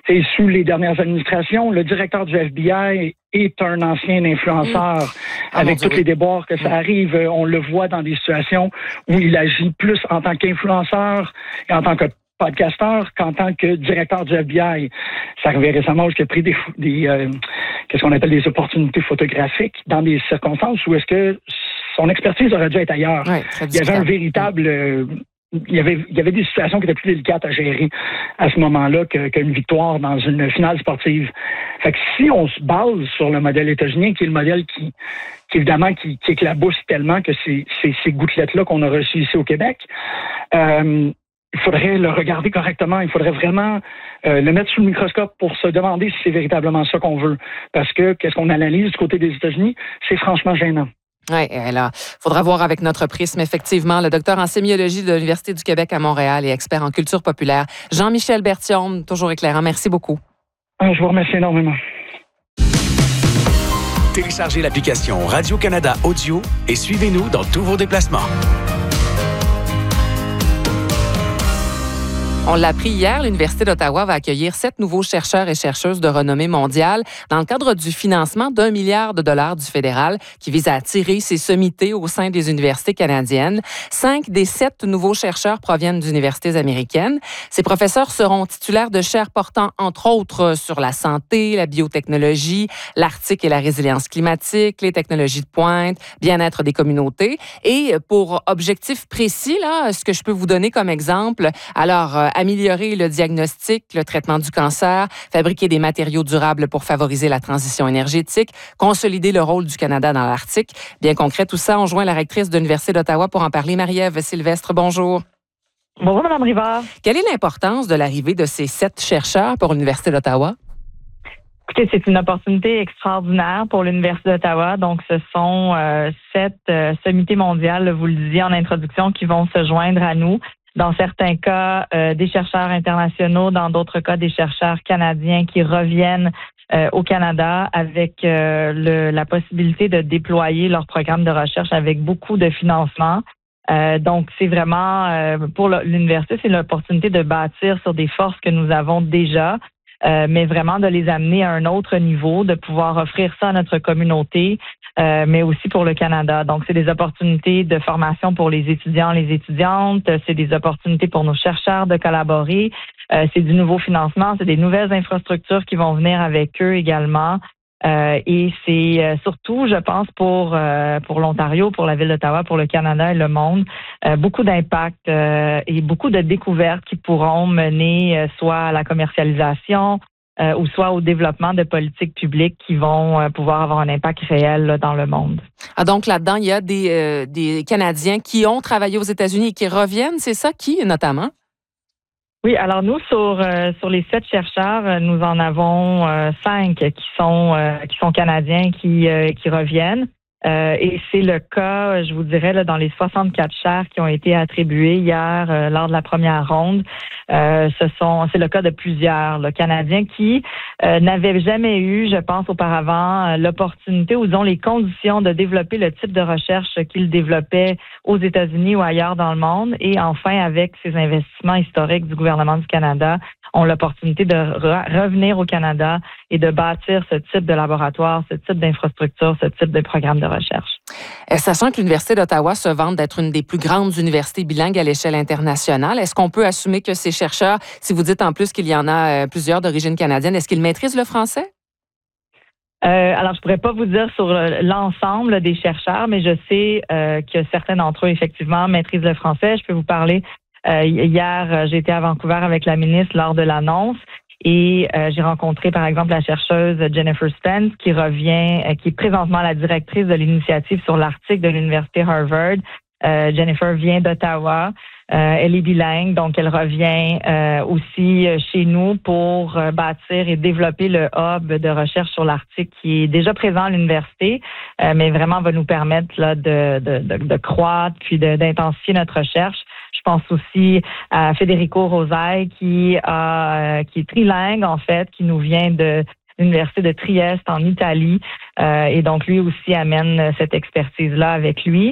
sous les dernières administrations, le directeur du FBI est un ancien influenceur. Avec tous les déboires que ça arrive, on le voit dans des situations où il agit plus en tant qu'influenceur et en tant que podcasteur qu'en tant que directeur du FBI. Ça arrivait récemment où il a pris des qu'est-ce qu'on appelle des opportunités photographiques dans des circonstances où est-ce que son expertise aurait dû être ailleurs. Il y avait un véritable... Il y avait des situations qui étaient plus délicates à gérer à ce moment-là qu'une victoire dans une finale sportive. Fait que si on se base sur le modèle états-unien, qui est le modèle qui évidemment, qui éclabousse tellement que c'est ces gouttelettes-là qu'on a reçues ici au Québec, il faudrait le regarder correctement. Il faudrait vraiment le mettre sous le microscope pour se demander si c'est véritablement ça qu'on veut. Parce que qu'est-ce qu'on analyse du côté des États-Unis, c'est franchement gênant. Oui, alors, il faudra voir avec notre prisme, effectivement, le docteur en sémiologie de l'Université du Québec à Montréal et expert en culture populaire, Jean-Michel Berthiaume, toujours éclairant. Merci beaucoup. Je vous remercie énormément. Téléchargez l'application Radio-Canada Audio et suivez-nous dans tous vos déplacements. On l'a appris hier, l'Université d'Ottawa va accueillir 7 nouveaux chercheurs et chercheuses de renommée mondiale dans le cadre du financement d'$1 milliard du fédéral qui vise à attirer ces sommités au sein des universités canadiennes. 5 des 7 nouveaux chercheurs proviennent d'universités américaines. Ces professeurs seront titulaires de chaires portant, entre autres, sur la santé, la biotechnologie, l'Arctique et la résilience climatique, les technologies de pointe, bien-être des communautés. Et pour objectif précis, là, ce que je peux vous donner comme exemple, alors, améliorer le diagnostic, le traitement du cancer, fabriquer des matériaux durables pour favoriser la transition énergétique, consolider le rôle du Canada dans l'Arctique. Bien concret, tout ça, on joint la rectrice de l'Université d'Ottawa pour en parler. Marie-Ève Sylvestre, bonjour. Bonjour, Mme Rivard. Quelle est l'importance de l'arrivée de ces 7 chercheurs pour l'Université d'Ottawa? Écoutez, c'est une opportunité extraordinaire pour l'Université d'Ottawa. Donc, ce sont 7 sommités mondiales, vous le disiez en introduction, qui vont se joindre à nous. Dans certains cas, des chercheurs internationaux, dans d'autres cas, des chercheurs canadiens qui reviennent au Canada avec la possibilité de déployer leur programme de recherche avec beaucoup de financement. Donc, c'est vraiment, pour l'université, c'est l'opportunité de bâtir sur des forces que nous avons déjà, mais vraiment de les amener à un autre niveau, de pouvoir offrir ça à notre communauté, mais aussi pour le Canada. Donc, c'est des opportunités de formation pour les étudiants, les étudiantes, c'est des opportunités pour nos chercheurs de collaborer, c'est du nouveau financement, c'est des nouvelles infrastructures qui vont venir avec eux également. Et c'est surtout, je pense, pour l'Ontario, pour la Ville d'Ottawa, pour le Canada et le monde, beaucoup d'impact et beaucoup de découvertes qui pourront mener soit à la commercialisation ou soit au développement de politiques publiques qui vont pouvoir avoir un impact réel là, dans le monde. Ah, donc là-dedans, il y a des Canadiens qui ont travaillé aux États-Unis et qui reviennent, c'est ça qui, notamment? Oui, alors nous, sur les 7 chercheurs, nous en avons 5 qui sont canadiens qui reviennent. Et c'est le cas, je vous dirais, là, dans les 64 chaires qui ont été attribuées hier lors de la première ronde. C'est le cas de plusieurs Canadiens qui n'avaient jamais eu, je pense, auparavant, l'opportunité ou disons les conditions de développer le type de recherche qu'ils développaient aux États-Unis ou ailleurs dans le monde. Et enfin, avec ces investissements historiques du gouvernement du Canada, ont l'opportunité de revenir au Canada et de bâtir ce type de laboratoire, ce type d'infrastructure, ce type de programme de recherche. Sachant que l'Université d'Ottawa se vante d'être une des plus grandes universités bilingues à l'échelle internationale, est-ce qu'on peut assumer que ces chercheurs, si vous dites en plus qu'il y en a plusieurs d'origine canadienne, est-ce qu'ils maîtrisent le français? Alors, je pourrais pas vous dire sur l'ensemble des chercheurs, mais je sais que certains d'entre eux, effectivement, maîtrisent le français. Je peux vous parler. Hier, j'ai été à Vancouver avec la ministre lors de l'annonce et j'ai rencontré, par exemple, la chercheuse Jennifer Spence qui revient, qui est présentement la directrice de l'initiative sur l'Arctique de l'Université Harvard. Jennifer vient d'Ottawa. Elle est bilingue, donc elle revient aussi chez nous pour bâtir et développer le hub de recherche sur l'Arctique qui est déjà présent à l'université, mais vraiment va nous permettre là, de croître puis d'intensifier notre recherche. Je pense aussi à Federico Rosai qui est trilingue en fait, qui nous vient de l'Université de Trieste en Italie et donc lui aussi amène cette expertise-là avec lui.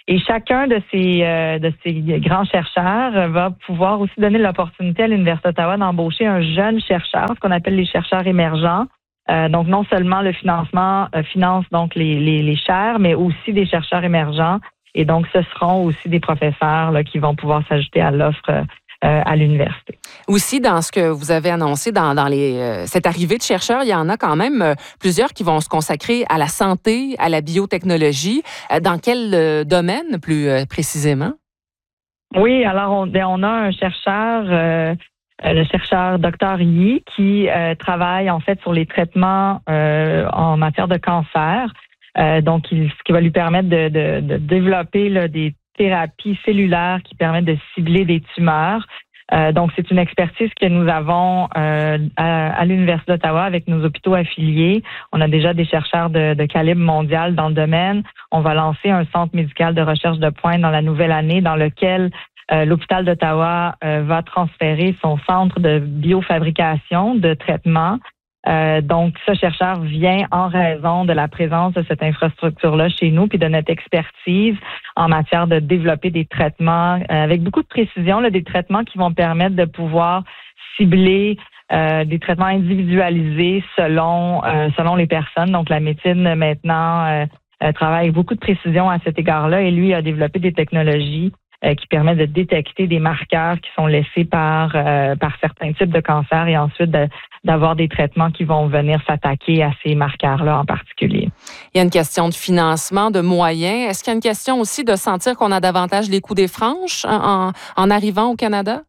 Et chacun de ces grands chercheurs va pouvoir aussi donner l'opportunité à l'Université d'Ottawa d'embaucher un jeune chercheur, ce qu'on appelle les chercheurs émergents. Donc, non seulement le financement finance donc les chaires, mais aussi des chercheurs émergents. Et donc, ce seront aussi des professeurs là, qui vont pouvoir s'ajouter à l'offre à l'université. Aussi, dans ce que vous avez annoncé, dans cette arrivée de chercheurs, il y en a quand même plusieurs qui vont se consacrer à la santé, à la biotechnologie. Dans quel domaine, plus précisément? Oui, alors on a un chercheur, le chercheur Dr Yi, qui travaille en fait sur les traitements en matière de cancer. Donc, ce qui va lui permettre de développer là, des thérapies cellulaires qui permettent de cibler des tumeurs. Donc, c'est une expertise que nous avons à l'Université d'Ottawa avec nos hôpitaux affiliés. On a déjà des chercheurs de calibre mondial dans le domaine. On va lancer un centre médical de recherche de pointe dans la nouvelle année dans lequel l'hôpital d'Ottawa va transférer son centre de biofabrication, de traitement. Donc, ce chercheur vient en raison de la présence de cette infrastructure-là chez nous, puis de notre expertise en matière de développer des traitements avec beaucoup de précision, là, des traitements qui vont permettre de pouvoir cibler des traitements individualisés selon les personnes. Donc, la médecine maintenant travaille avec beaucoup de précision à cet égard-là, et lui a développé des technologies qui permettent de détecter des marqueurs qui sont laissés par certains types de cancers et ensuite d'avoir des traitements qui vont venir s'attaquer à ces marqueurs-là en particulier. Il y a une question de financement, de moyens. Est-ce qu'il y a une question aussi de sentir qu'on a davantage les coups des franches en arrivant au Canada?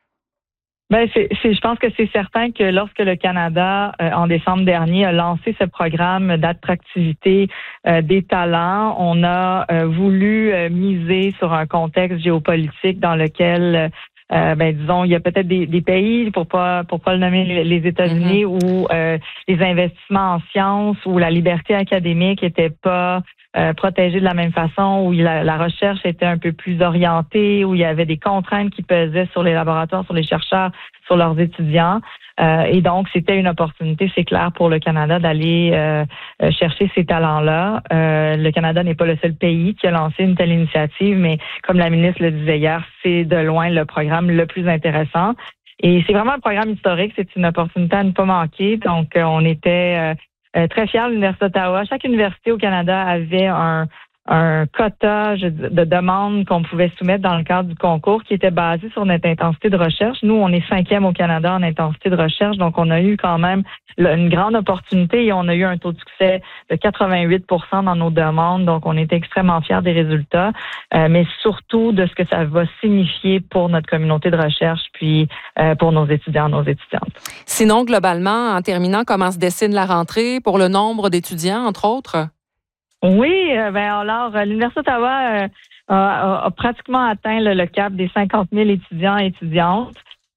Je pense que c'est certain que lorsque le Canada, en décembre dernier, a lancé ce programme d'attractivité des talents, on a voulu miser sur un contexte géopolitique dans lequel, disons, il y a peut-être des pays, pour pas le nommer les États-Unis, où les investissements en sciences, où la liberté académique était pas protégée de la même façon, où la recherche était un peu plus orientée, où il y avait des contraintes qui pesaient sur les laboratoires, sur les chercheurs, sur leurs étudiants. Et donc, c'était une opportunité, c'est clair, pour le Canada d'aller chercher ces talents-là. Le Canada n'est pas le seul pays qui a lancé une telle initiative, mais comme la ministre le disait hier, c'est de loin le programme le plus intéressant. Et c'est vraiment un programme historique, c'est une opportunité à ne pas manquer. Donc, on était très fiers de l'Université d'Ottawa. Chaque université au Canada avait un quota de demandes qu'on pouvait soumettre dans le cadre du concours qui était basé sur notre intensité de recherche. Nous, on est 5e au Canada en intensité de recherche, donc on a eu quand même une grande opportunité et on a eu un taux de succès de 88% dans nos demandes, donc on était extrêmement fiers des résultats, mais surtout de ce que ça va signifier pour notre communauté de recherche puis pour nos étudiants, nos étudiantes. Sinon, globalement, en terminant, comment se dessine la rentrée pour le nombre d'étudiants, entre autres? Oui, alors l'Université d'Ottawa a pratiquement atteint le cap des 50 000 étudiants et étudiantes.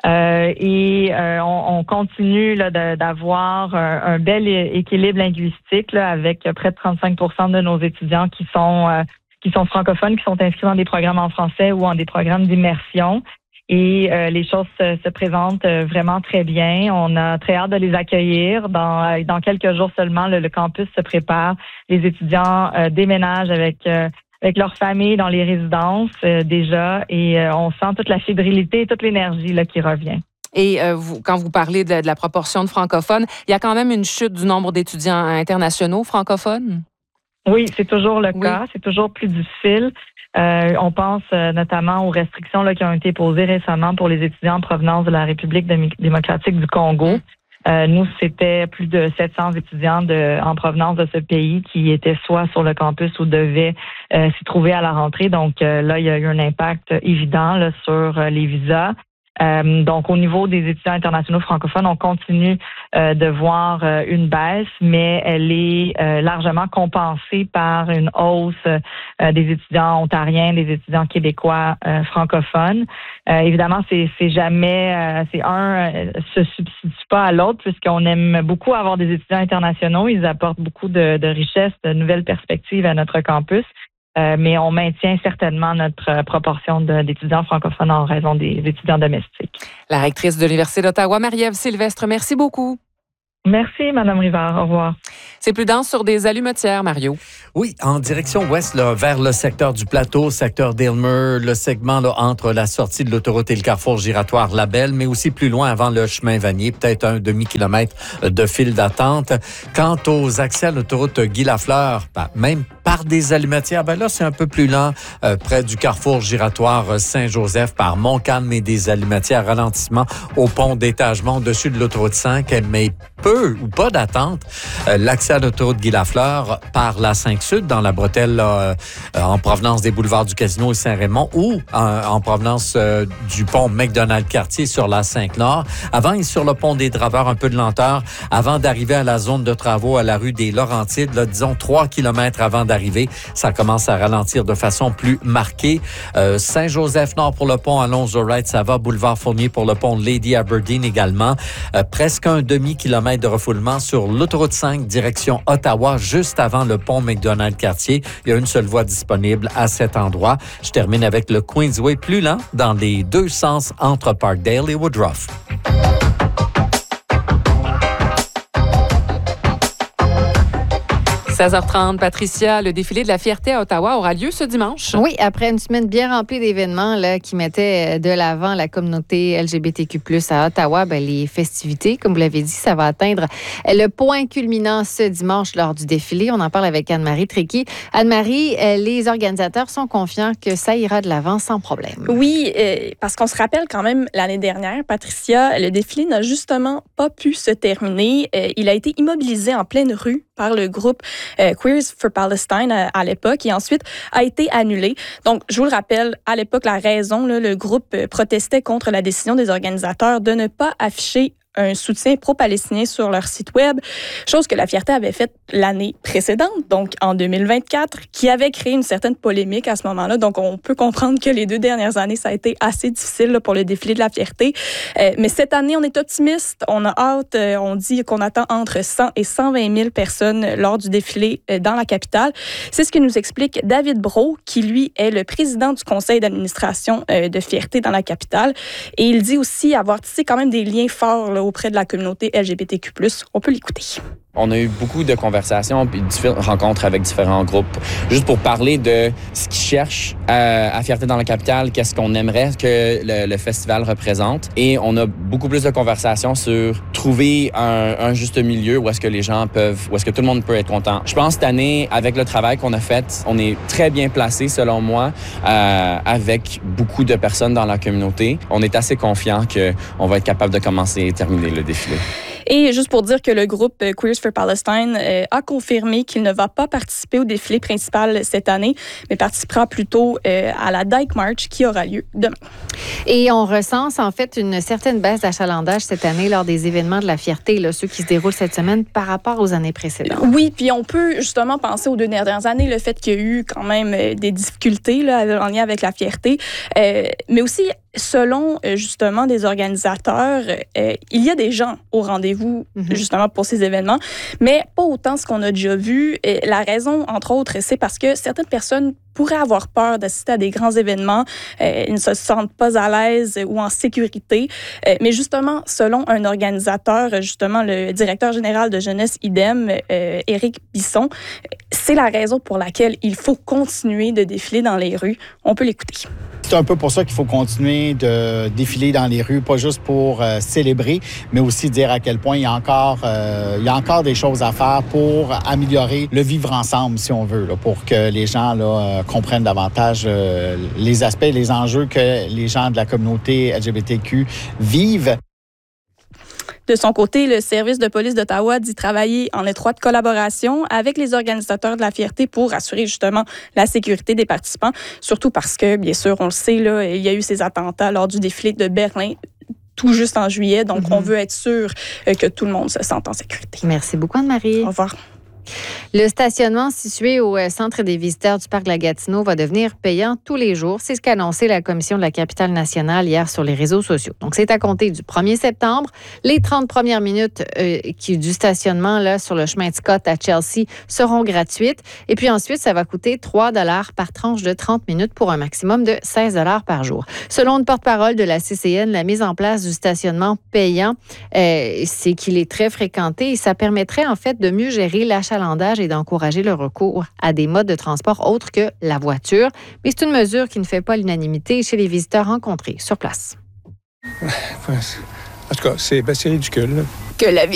On continue là, d'avoir un bel équilibre linguistique là, avec près de 35% de nos étudiants qui sont francophones, qui sont inscrits dans des programmes en français ou en des programmes d'immersion. Et les choses se présentent vraiment très bien. On a très hâte de les accueillir. Dans quelques jours seulement, le campus se prépare. Les étudiants déménagent avec leur famille dans les résidences déjà. Et on sent toute la fébrilité, toute l'énergie là, qui revient. Et quand vous parlez de la proportion de francophones, il y a quand même une chute du nombre d'étudiants internationaux francophones? Oui, c'est toujours le cas. C'est toujours plus difficile. On pense notamment aux restrictions là, qui ont été posées récemment pour les étudiants en provenance de la République démocratique du Congo. Nous, c'était plus de 700 étudiants en provenance de ce pays qui étaient soit sur le campus ou devaient s'y trouver à la rentrée. Donc là, il y a eu un impact évident là, sur les visas. Donc, au niveau des étudiants internationaux francophones, on continue de voir une baisse, mais elle est largement compensée par une hausse des étudiants ontariens, des étudiants québécois francophones. Évidemment, c'est jamais, un se substitue pas à l'autre, puisqu'on aime beaucoup avoir des étudiants internationaux. Ils apportent beaucoup de richesses, de nouvelles perspectives à notre campus. Mais on maintient certainement notre proportion d'étudiants francophones en raison des étudiants domestiques. La rectrice de l'Université d'Ottawa, Marie-Ève Sylvestre, merci beaucoup. Merci, Mme Rivard. Au revoir. C'est plus dense sur des allumetières, Mario. Oui, en direction ouest, là, vers le secteur du plateau, secteur d'Aylmer, le segment là, entre la sortie de l'autoroute et le carrefour giratoire Labelle, mais aussi plus loin avant le chemin Vanier, peut-être un demi-kilomètre de file d'attente. Quant aux accès à l'autoroute Guy-Lafleur, même par des allumetières, là, c'est un peu plus lent près du carrefour giratoire Saint-Joseph par Montcalm et des allumetières. Ralentissement au pont d'étagement au-dessus de l'autoroute 5, mais peu ou pas d'attente. L'accès à l'autoroute Guy-Lafleur par la 5-Sud dans la bretelle en provenance des boulevards du Casino et Saint-Raymond ou en provenance du pont McDonald-Cartier sur la 5-Nord. Avant, et sur le pont des Draveurs, un peu de lenteur avant d'arriver à la zone de travaux à la rue des Laurentides. Là, disons 3 km avant d'arriver, ça commence à ralentir de façon plus marquée. Saint-Joseph-Nord pour le pont Alonzo-Wright, ça va. Boulevard Fournier pour le pont Lady Aberdeen également. Presque un demi-kilomètre de refoulement sur l'autoroute 5 direction Ottawa, juste avant le pont McDonald-Cartier. Il y a une seule voie disponible à cet endroit. Je termine avec le Queensway plus lent dans les deux sens entre Parkdale et Woodruff. 16h30, Patricia, le défilé de la fierté à Ottawa aura lieu ce dimanche. Oui, après une semaine bien remplie d'événements là, qui mettaient de l'avant la communauté LGBTQ+, à Ottawa, les festivités, comme vous l'avez dit, ça va atteindre le point culminant ce dimanche lors du défilé. On en parle avec Anne-Marie Tréqui. Anne-Marie, les organisateurs sont confiants que ça ira de l'avant sans problème. Oui, parce qu'on se rappelle quand même l'année dernière, Patricia, le défilé n'a justement pas pu se terminer. Il a été immobilisé en pleine rue par le groupe Queers for Palestine à l'époque et ensuite a été annulé. Donc, je vous le rappelle, à l'époque, la raison, le groupe protestait contre la décision des organisateurs de ne pas afficher un soutien pro-palestinien sur leur site web, chose que la Fierté avait faite l'année précédente, donc en 2024, qui avait créé une certaine polémique à ce moment-là. Donc, on peut comprendre que les 2 dernières années, ça a été assez difficile pour le défilé de la Fierté. Mais cette année, on est optimiste. On a hâte. On dit qu'on attend entre 100 et 120 000 personnes lors du défilé dans la capitale. C'est ce que nous explique David Brault, qui, lui, est le président du conseil d'administration de Fierté dans la capitale. Et il dit aussi avoir tissé quand même des liens forts là, auprès de la communauté LGBTQ+. On peut l'écouter. On a eu beaucoup de conversations et différentes rencontres avec différents groupes, juste pour parler de ce qu'ils cherchent à Fierté dans la capitale, qu'est-ce qu'on aimerait que le festival représente. Et on a beaucoup plus de conversations sur trouver un juste milieu où est-ce que les gens peuvent, où est-ce que tout le monde peut être content. Je pense cette année, avec le travail qu'on a fait, on est très bien placé, selon moi, avec beaucoup de personnes dans la communauté. On est assez confiant qu'on va être capable de commencer et terminer le défilé. Et juste pour dire que le groupe Queers for Palestine a confirmé qu'il ne va pas participer au défilé principal cette année, mais participera plutôt à la Dyke March qui aura lieu demain. Et on recense en fait une certaine baisse d'achalandage cette année lors des événements de la Fierté, là, ceux qui se déroulent cette semaine par rapport aux années précédentes. Oui, puis on peut justement penser aux 2 dernières années, le fait qu'il y a eu quand même des difficultés là, en lien avec la Fierté, mais aussi selon justement des organisateurs, il y a des gens au rendez-vous justement pour ces événements, mais pas autant ce qu'on a déjà vu. Et la raison, entre autres, c'est parce que certaines personnes pourraient avoir peur d'assister à des grands événements, ils ne se sentent pas à l'aise ou en sécurité. Mais justement, selon un organisateur, justement le directeur général de Jeunesse IDEM, Éric Bisson, c'est la raison pour laquelle il faut continuer de défiler dans les rues. On peut l'écouter. C'est un peu pour ça qu'il faut continuer de défiler dans les rues, pas juste pour célébrer, mais aussi dire à quel point il y a encore des choses à faire pour améliorer le vivre ensemble, si on veut, là, pour que les gens là, comprennent davantage les aspects, les enjeux que les gens de la communauté LGBTQ vivent. De son côté, le service de police d'Ottawa dit travailler en étroite collaboration avec les organisateurs de la Fierté pour assurer justement la sécurité des participants, surtout parce que, bien sûr, on le sait, là, il y a eu ces attentats lors du défilé de Berlin tout juste en juillet, donc on veut être sûr que tout le monde se sente en sécurité. Merci beaucoup, Anne-Marie. Au revoir. Le stationnement situé au centre des visiteurs du parc de la Gatineau va devenir payant tous les jours. C'est ce qu'a annoncé la Commission de la capitale nationale hier sur les réseaux sociaux. Donc, c'est à compter du 1er septembre. Les 30 premières minutes du stationnement là, sur le chemin de Scott à Chelsea seront gratuites. Et puis ensuite, ça va coûter 3 $ par tranche de 30 minutes pour un maximum de 16 $ par jour. Selon une porte-parole de la CCN, la mise en place du stationnement payant, c'est qu'il est très fréquenté et ça permettrait en fait de mieux gérer l'achalandage et d'encourager le recours à des modes de transport autres que la voiture. Mais c'est une mesure qui ne fait pas l'unanimité chez les visiteurs rencontrés sur place. En tout cas, c'est ridicule. Que la